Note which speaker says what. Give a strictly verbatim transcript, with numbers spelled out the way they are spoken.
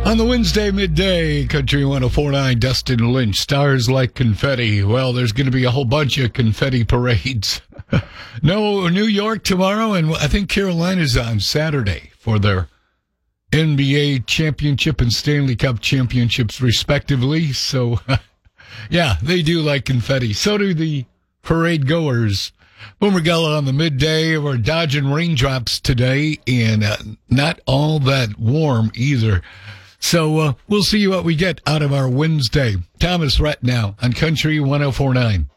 Speaker 1: On the Wednesday midday, Country one oh four point nine, Dustin Lynch, Stars Like Confetti. Well, there's going to be a whole bunch of confetti parades. No, New York tomorrow, and I think Carolina's on Saturday for their N B A championship and Stanley Cup championships, respectively. So, yeah, they do like confetti. So do the parade goers. Boomer Gala on the midday. We're dodging raindrops today, and uh, not all that warm either. So uh, we'll see what we get out of our Wednesday. Thomas Rhett now on Country one oh four point nine.